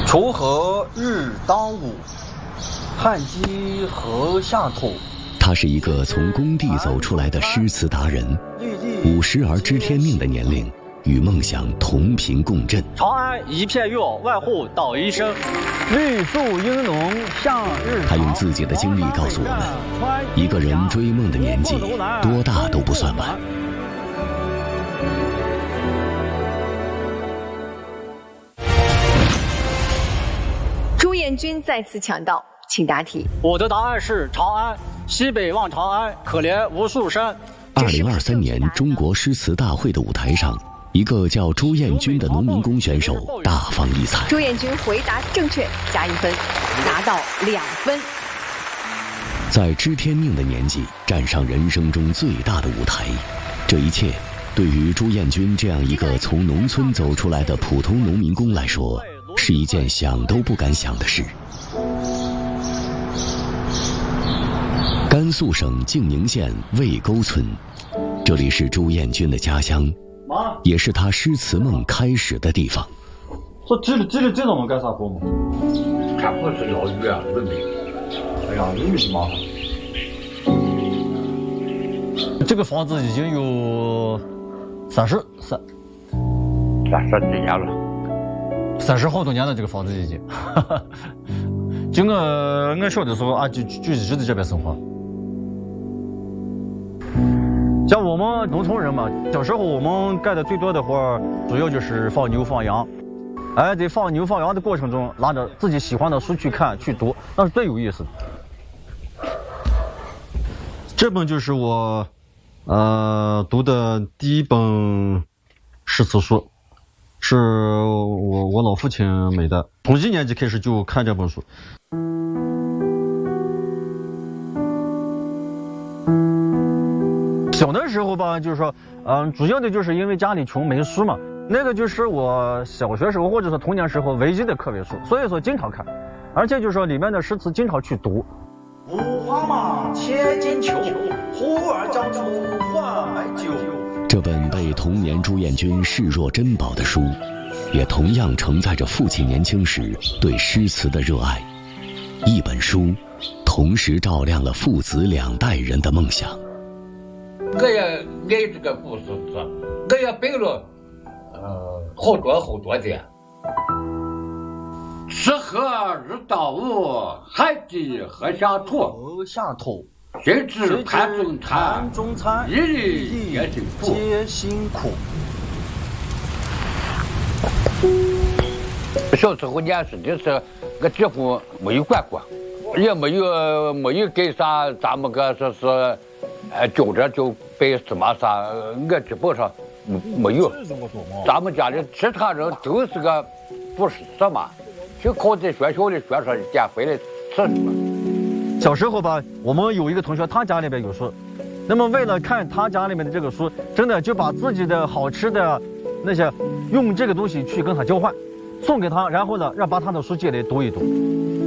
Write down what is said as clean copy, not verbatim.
锄禾日当午，汗滴禾下土。 他是一个从工地走出来的诗词达人，50而知天命的年龄，与梦想同频共振。 长安一片月，万户捣衣声。 绿树阴浓向日他用自己的经历告诉我们，一个人追梦的年纪多大都不算晚。 朱彦军再次抢到，请答题。 我的答案是长安，西北望长安，可怜无数山。 2023年中国诗词大会的舞台上，一个叫朱彦军的农民工选手大放异彩。 朱彦军回答正确，加1分，拿到2分。 在知天命的年纪，站上人生中最大的舞台，这一切对于朱彦军这样一个从农村走出来的普通农民工来说，是一件想都不敢想的事。甘肃省静宁县魏沟村，这里是朱彦军的家乡，也是他诗词梦开始的地方。 说这种我干啥活嘛？ 他不是养鱼啊，没。 哎呀，鱼是麻烦。这个房子已经有30 几年了 ，30好多年了，这个房子已经。就我小的时候啊，就一直在这边生活。像我们农村人嘛，小时候我们干的最多的活，主要就是放牛放羊。哎，在放牛放羊的过程中，拿着自己喜欢的书去看去读，那是最有意思的。这本就是我读的第一本诗词书，是我老父亲买的，从1年级开始就看这本书。小的时候吧，就是说，主要的就是因为家里穷没书嘛，那个就是我小学时候或者是童年时候唯一的课外书，所以说经常看，而且就是说里面的诗词经常去读。 五花马，千金裘，呼儿将出换买酒。 这本被童年朱彦军视若珍宝的书，也同样承载着父亲年轻时对诗词的热爱。一本书，同时照亮了父子2代人的梦想。 我也爱这个故事字，我也背了，好多的。吃喝日当午，汗滴禾下土。 禾下土， 谁知盘中餐，一日皆辛苦。小时候念书的时候，我几乎没有管过，也没有给啥咱们个说是，教着就背什么啥，我基本上没有。咱们家里其他人都是个不是什么。就靠在学校里学上捡回来吃什么。 小时候吧，我们有一个同学，他家里边有书，那么为了看他家里面的这个书，真的就把自己的好吃的那些用这个东西去跟他交换，送给他，然后呢，把他的书借来读一读。